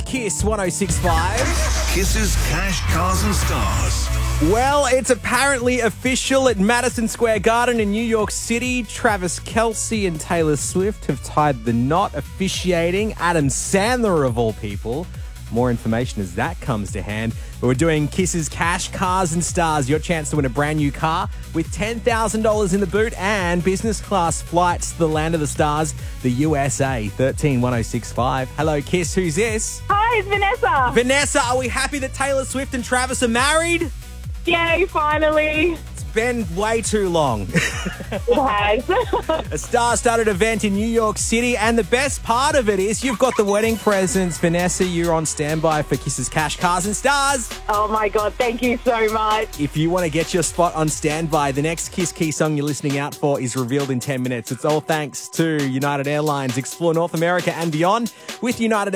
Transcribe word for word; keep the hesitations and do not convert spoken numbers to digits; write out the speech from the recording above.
Kiss one oh six point five. Kiss's Cash, Cars and Stars. Well, it's apparently official at Madison Square Garden in New York City. Travis Kelce and Taylor Swift have tied the knot, officiating Adam Sandler of all people. More information as that comes to hand. But we're doing Kiss's Cash, Cars and Stars. Your chance to win a brand new car with ten thousand dollars in the boot and business class flights to the land of the stars, the U S A. thirteen one oh six five. Hello, Kiss. Who's this? Hi, it's Vanessa. Vanessa, are we happy that Taylor Swift and Travis are married? Yay, finally. It's been way too long. It has. A star-studded event in New York City, and the best part of it is you've got the wedding presents. Vanessa, you're on standby for Kiss's Cash, Cars and Stars. Oh my God, thank you so much. If you want to get your spot on standby, the next Kiss Key song you're listening out for is revealed in ten minutes. It's all thanks to United Airlines. Explore North America and beyond with United